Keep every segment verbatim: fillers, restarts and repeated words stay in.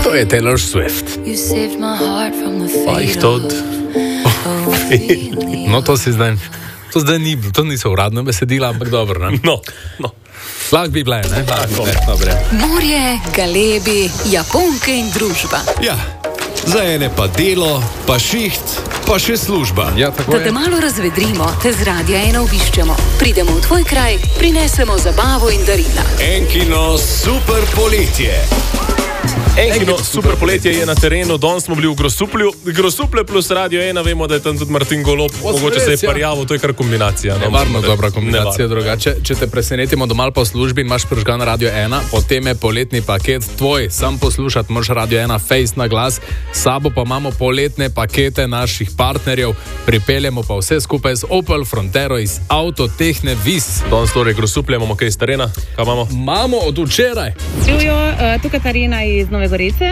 To je Taylor Swift. Pa jih to od... No, to si zdaj... To zdaj ni, to niso uradne besedila, ampak dobro, ne? No, no. Lahko bi bile, ne? Lahko bi bile. Morje, galebi, Japonke in družba. Ja, za ene pa delo, pa šiht, pa še služba. Ja, tako da je. te malo razvedrimo, te z Radia ena obiščemo. Pridemo v tvoj kraj, prinesemo zabavo in darila. Enkino super poletje. Enkino super poletje je na terenu, danes smo bili v Grosuplju. Grosuplje plus Radio ena, vemo, da je tam tudi Martin Golob. Mogoče se je parjavo, to je kar kombinacija. No? Nevarno dobra kombinacija, drugače. Če te presenetimo doma po službi in imaš prižgan Radio ena, potem je poletni paket tvoj. Sam poslušati moraš Radio ena face na glas. S sabo pa imamo poletne pakete naših partnerjev. Pripeljemo pa vse skupaj z Opel Frontero iz Autotehne Vis. Danes torej Grosuplje, imamo kaj iz terena? Kaj imamo? Imamo od včeraj. Živijo, uh, tukaj Katarina iz Nove Gorice.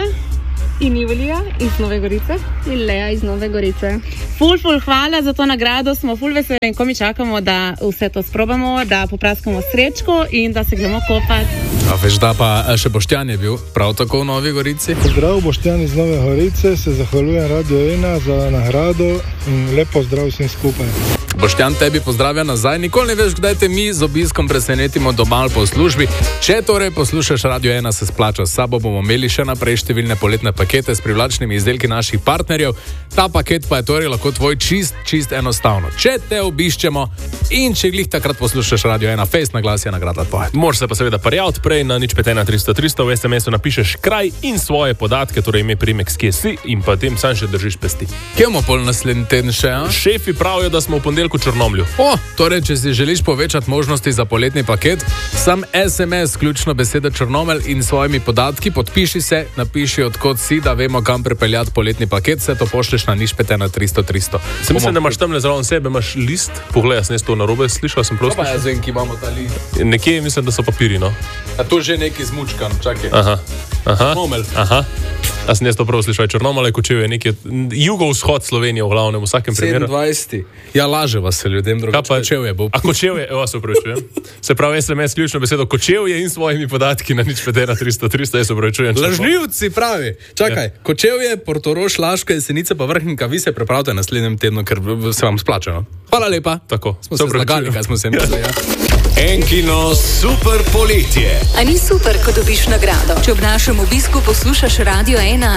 In Julia iz Nove Gorice. In Lea iz Nove Gorice. Ful, ful, hvala za to nagrado, smo ful veseli in ko mi čakamo, da vse to sprobamo, da popraskamo srečko in da se gremo kopati. A veš, da pa še Boštjan je bil prav tako v Novi Gorici. Pozdrav, Boštjan iz Nove Gorice, se zahvaljujem Radio ena za nagrado in lepo zdrav vsem skupaj. Boštjan, tebi pozdravlja nazaj. Nikoli ne veš, kdaj te mi z obiskom presenetimo doma ali po službi. Če torej poslušaš Radio ena, se splača. S sabo bomo imeli še naprej številne poletne pakete s privlačnimi izdelki naših partnerjev. Ta paket pa je torej lahko tvoj čist, čist enostavno. Če te obiščemo in če glih takrat poslušaš Radio ena, face na glas je nagrada tvoja. Moraš se pa seveda parjaviti prej na nič pet ena tristo tristo, v es em esu napišeš kraj in svoje podatke, torej ime, priimek, kje si in potem sam še držiš pesti. Kje bomo pol naslednji teden še, a? Šefi pravijo, da smo v ponedeljku v Črnomlju. O, torej, če si želiš povečati možnosti za poletni paket, sam es em es, ključno beseda Črnomelj in svojimi podatki, podpiši se, napiši odkot si, da vemo, kam pripeljati poletni paket, se to pošleš na nič pet ena tristo tristo. Se mislim, da imaš tamle zraven sebe, imaš list, poglej, jaz ne to narobe, slišal sem prosto. Pa jaz vem, ki imamo ta list. Nekje mislim, da so papiri, no. A to že neki zmučkan, čakaj. Aha, aha, Črnomelj. aha. A sem jaz to prav slišal, Črnomelj, Kočevje, nekje jugovzhod Slovenije v glavnem, v vsakem primeru. sedemindvajseti. Ja, laže vas se ljudem, drugače pa, Kočevje bo. A Kočevje, evo se upravičujem. Se pravi, es em es ključno besedo Kočevje in svojimi podatki na nič pet ena tristo tristo, jaz se upravičujem. Lažnivci pravi. Čakaj, ja. Kočevje, Portorož, Laška, Jesenice pa Vrhnika, vi se prepravite naslednjem tednu, ker se vam splača, no? Hvala lepa. Tako. Smo se zlagali, kaj smo se mislili, ja. Enkino super poletje. A ni super, ko dobiš nagrado? Če ob našem obisku poslušaš Radio ena,